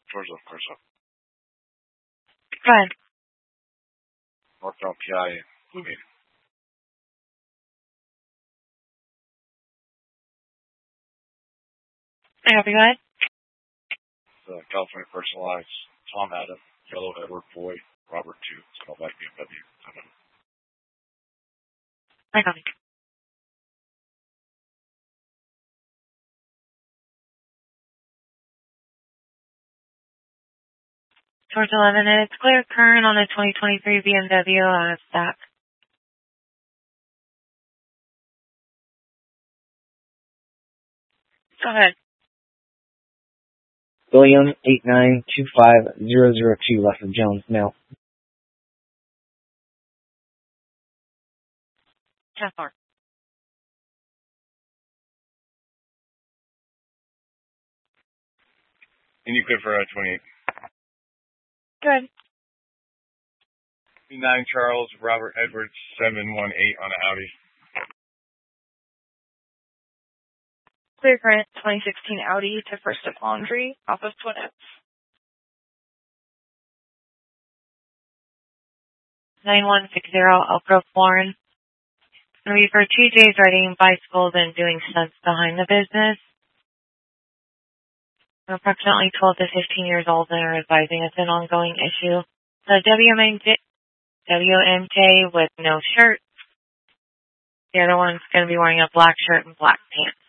Georgia, of course. Go ahead. Northbound PI. Okay. Go ahead. California Personalized, Tom Adam, Yellow Edward Boy, Robert 2. It's called back BMW. I copy. Towards 11, and it's clear current on a 2023 BMW stack. Go ahead. William 8925002, Lester Jones, mail. 10-4. And you clear for 28. Good. 9 Charles, Robert Edwards, 718 on an Audi. Clear current 2016 Audi to First Step Laundry off of Twin Oaks. 9160 Elk Grove, Warren. It's going to be for TJ's riding bicycles and doing stunts behind the business. They're approximately 12 to 15 years old and are advising it's an ongoing issue. The WMJ with no shirt. The other one's going to be wearing a black shirt and black pants.